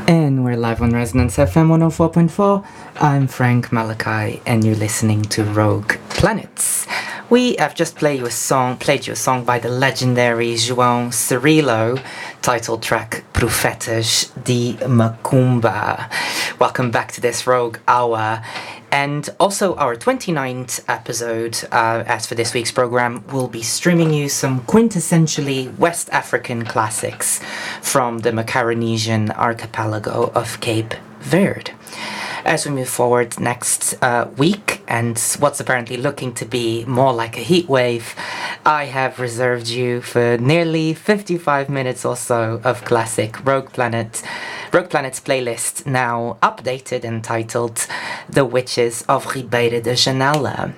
And we're live on Resonance FM 104.4. I'm Frank Malachi, and you're listening to Rogue Planets. We have just played you a song by the legendary João Cirillo, titled track Profetas de Macumba. Welcome back to this Rogue Hour. And also our 29th episode, as for this week's program, we'll be streaming you some quintessentially West African classics from the Macaronesian archipelago of Cape Verde. As we move forward next week, and what's apparently looking to be more like a heat wave, I have reserved you for nearly 55 minutes or so of classic Rogue Planet's playlist, now updated and titled The Witches of Ribeira de Janela.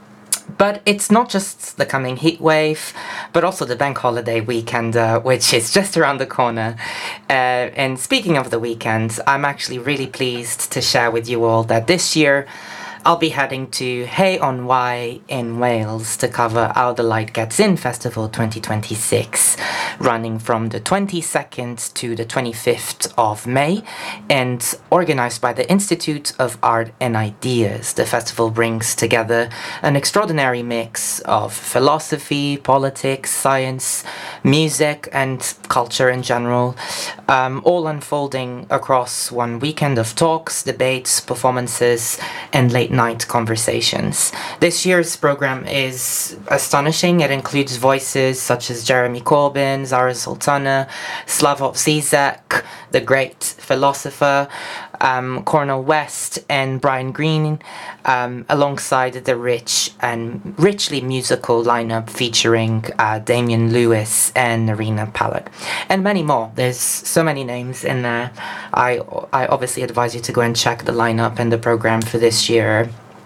But it's not just the coming heat wave, but also the bank holiday weekend, which is just around the corner. And speaking of the weekend, I'm actually really pleased to share with you all that this year I'll be heading to Hay on Wye in Wales to cover How the Light Gets In Festival 2026, running from the 22nd to the 25th of May, and organised by the Institute of Art and Ideas. The festival brings together an extraordinary mix of philosophy, politics, science, music, and culture in general, all unfolding across one weekend of talks, debates, performances, and late-night conversations. This year's program is astonishing. It includes voices such as Jeremy Corbyn, Zara Sultana, Slavoj Zizek, the great philosopher, Cornel West, and Brian Greene, alongside the rich and richly musical lineup featuring Damian Lewis and Narina Palak, and many more. There's so many names in there. I obviously advise you to go and check the lineup and the program for this year.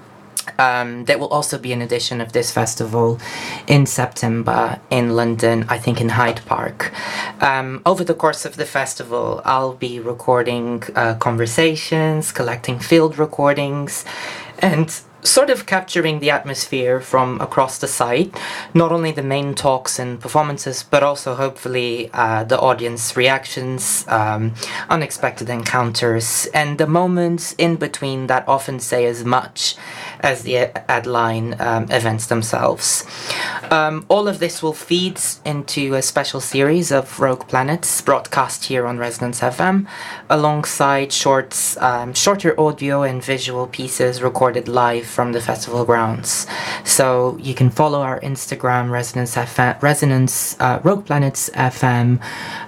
There will also be an edition of this festival in September in London, I think in Hyde Park. Over the course of the festival, I'll be recording conversations, collecting field recordings, and sort of capturing the atmosphere from across the site, not only the main talks and performances, but also hopefully the audience reactions, unexpected encounters, and the moments in between that often say as much as the headline events themselves. All of this will feed into a special series of Rogue Planets broadcast here on Resonance FM, alongside shorter audio and visual pieces recorded live from the festival grounds. So you can follow our Instagram, Rogue Planets FM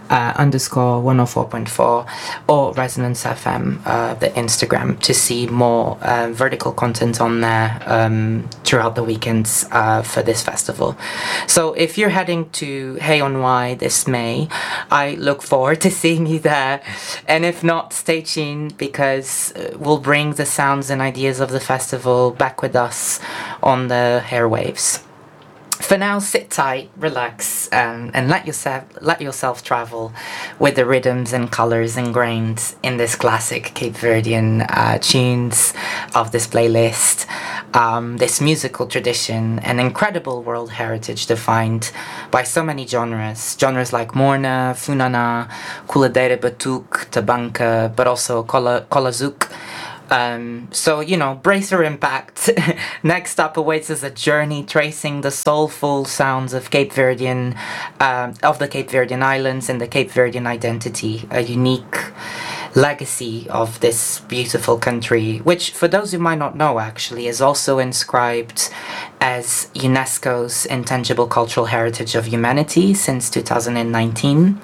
_ 104.4 or Resonance FM, the Instagram, to see more vertical content on there throughout the weekends for this festival. So if you're heading to Hay on Wye this May, I look forward to seeing you there. And if not, stay tuned, because we'll bring the sounds and ideas of the festival back with us on the airwaves. For now, sit tight, relax, and let yourself travel with the rhythms and colours ingrained in this classic Cape Verdean tunes of this playlist. This musical tradition, an incredible world heritage defined by so many genres like Morna, Funana, Kuladeira Batuk, Tabanka, but also Kolazuk. So, brace your impact. Next up awaits us a journey tracing the soulful sounds of the Cape Verdean Islands and the Cape Verdean identity, a unique legacy of this beautiful country, which, for those who might not know, actually is also inscribed as UNESCO's Intangible Cultural Heritage of Humanity since 2019.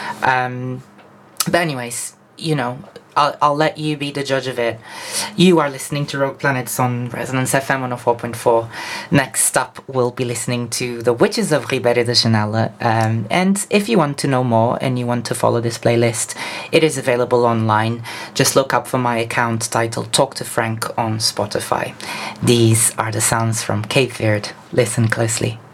But anyways, I'll let you be the judge of it. You are listening to Rogue Planets on Resonance FM 104.4. Next up, we'll be listening to The Witches of Ribeira de Janela. And if you want to know more and you want to follow this playlist, it is available online. Just look up for my account titled Talk to Frank on Spotify. These are the sounds from Cape Verde. Listen closely.